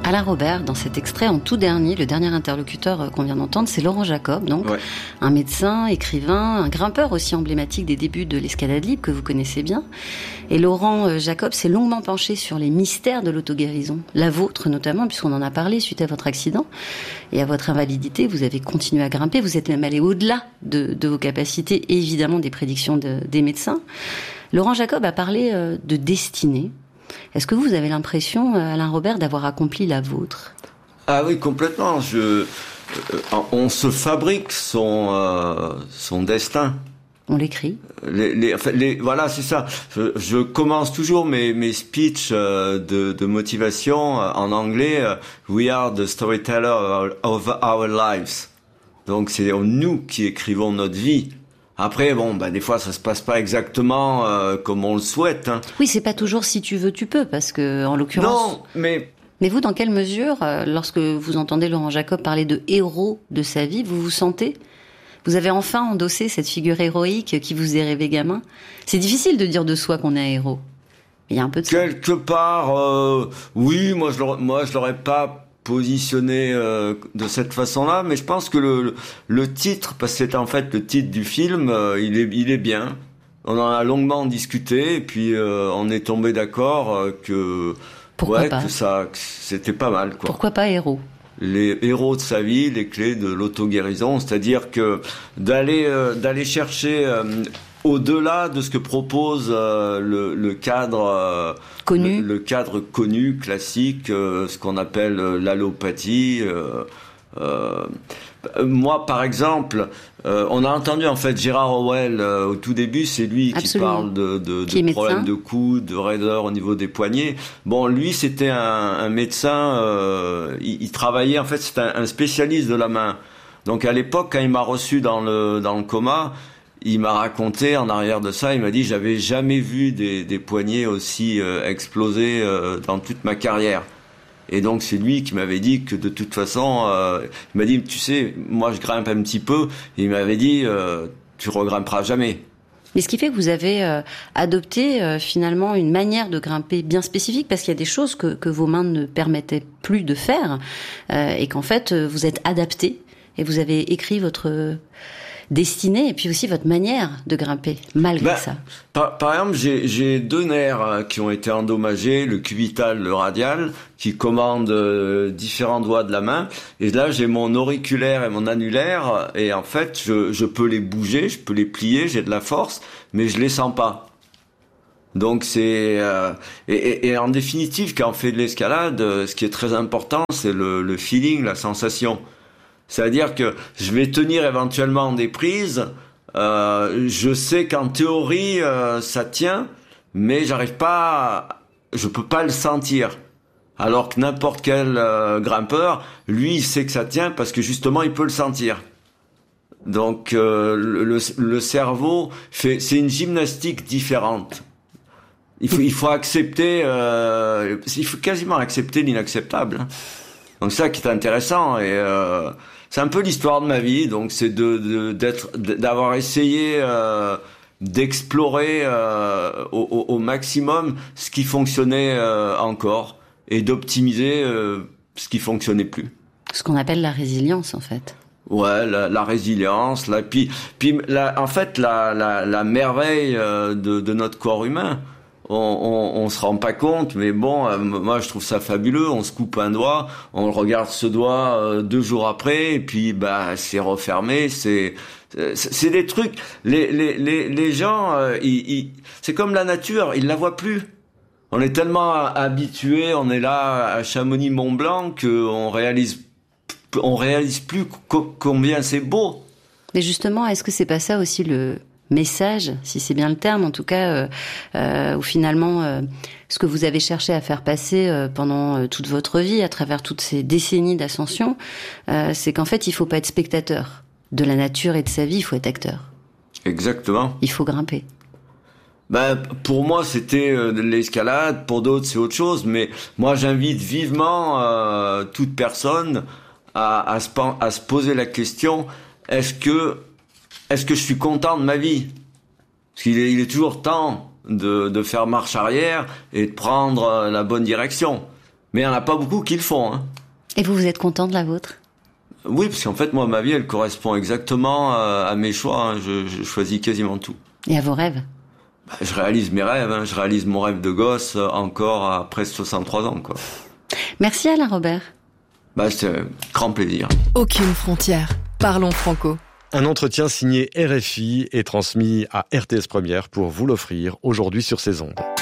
Alain Robert, dans cet extrait en tout dernier, le dernier interlocuteur qu'on vient d'entendre, c'est Laurent Jacob, donc ouais. Un médecin, écrivain, un grimpeur aussi emblématique des débuts de l'escalade libre que vous connaissez bien. Et Laurent Jacob s'est longuement penché sur les mystères de l'auto-guérison, la vôtre notamment, puisqu'on en a parlé suite à votre accident et à votre invalidité. Vous avez continué à grimper, vous êtes même allé au-delà de vos capacités et évidemment des prédictions des médecins. Laurent Jacob a parlé de destinée. Est-ce que vous avez l'impression, Alain Robert, d'avoir accompli la vôtre ? Ah oui, complètement. On se fabrique son destin. On l'écrit. Voilà, c'est ça. Je commence toujours mes speeches de motivation en anglais. We are the storyteller of our lives. Donc c'est nous qui écrivons notre vie. Après, des fois, ça se passe pas exactement comme on le souhaite. Hein. Oui, c'est pas toujours si tu veux, tu peux, parce que, en l'occurrence... Non, mais... Mais vous, dans quelle mesure, lorsque vous entendez Laurent Jacob parler de héros de sa vie, vous vous sentez... Vous avez enfin endossé cette figure héroïque qui vous est rêvée gamin. C'est difficile de dire de soi qu'on est un héros. Il y a un peu de ça. Quelque part, oui, moi je l'aurais pas positionné de cette façon-là, mais je pense que le titre, parce que c'est en fait le titre du film, il est bien. On en a longuement discuté et puis on est tombé d'accord que c'était pas mal, quoi. Pourquoi pas héros ? Les héros de sa vie, les clés de l'auto-guérison, c'est-à-dire que d'aller chercher au-delà de ce que propose le cadre connu, le cadre connu, classique, ce qu'on appelle l'allopathie. Moi, par exemple, on a entendu en fait Gérard Howell au tout début, c'est lui qui parle de problèmes de coude, de raideur au niveau des poignets. Bon, lui, c'était un médecin, il travaillait, en fait, c'était un spécialiste de la main. Donc à l'époque, quand il m'a reçu dans le coma, il m'a raconté en arrière de ça, il m'a dit j'avais jamais vu des poignets aussi explosés dans toute ma carrière. Et donc c'est lui qui m'avait dit que de toute façon, il m'a dit tu sais, moi je grimpe un petit peu, et il m'avait dit tu regrimperas jamais. Mais ce qui fait que vous avez adopté finalement une manière de grimper bien spécifique, parce qu'il y a des choses que vos mains ne permettaient plus de faire, et qu'en fait vous êtes adapté, et vous avez écrit votre destinée et puis aussi votre manière de grimper malgré ça. Par exemple, j'ai deux nerfs qui ont été endommagés, le cubital, le radial, qui commandent différents doigts de la main. Et là, j'ai mon auriculaire et mon annulaire, et en fait, je peux les bouger, je peux les plier, j'ai de la force, mais je les sens pas. Donc c'est et en définitive, quand on fait de l'escalade, ce qui est très important, c'est le feeling, la sensation. C'est-à-dire que je vais tenir éventuellement des prises, je sais qu'en théorie ça tient, mais je peux pas le sentir. Alors que n'importe quel grimpeur, lui, il sait que ça tient parce que justement il peut le sentir. Donc le cerveau c'est une gymnastique différente. Il faut accepter, il faut quasiment accepter l'inacceptable. Donc ça qui est intéressant et c'est un peu l'histoire de ma vie, donc c'est d'avoir essayé d'explorer au maximum ce qui fonctionnait encore et d'optimiser ce qui fonctionnait plus. Ce qu'on appelle la résilience en fait. Ouais, la résilience, en fait la merveille de notre corps humain. On se rend pas compte, mais bon, moi je trouve ça fabuleux. On se coupe un doigt, on regarde ce doigt 2 jours après, et puis c'est refermé. C'est des trucs. Les gens, c'est comme la nature, ils la voient plus. On est tellement habitués, on est là à Chamonix-Mont-Blanc qu'on réalise plus combien c'est beau. Mais justement, est-ce que c'est pas ça aussi le message, si c'est bien le terme, en tout cas, où finalement, ce que vous avez cherché à faire passer pendant toute votre vie, à travers toutes ces décennies d'ascension, c'est qu'en fait, il faut pas être spectateur de la nature et de sa vie, il faut être acteur. Exactement. Il faut grimper. Pour moi, c'était de l'escalade, pour d'autres, c'est autre chose, mais moi, j'invite vivement toute personne à se poser la question, est-ce que je suis content de ma vie? Parce qu'il est toujours temps de faire marche arrière et de prendre la bonne direction. Mais il n'y en a pas beaucoup qui le font. Hein. Et vous êtes content de la vôtre ? Oui, parce qu'en fait, moi, ma vie, elle correspond exactement à mes choix. Hein. Je choisis quasiment tout. Et à vos rêves ? Je réalise mes rêves. Hein. Je réalise mon rêve de gosse encore à presque 63 ans, quoi. Merci Alain Robert. C'est un grand plaisir. Aucune frontière. Parlons franco. Un entretien signé RFI et transmis à RTS Première pour vous l'offrir aujourd'hui sur ces ondes.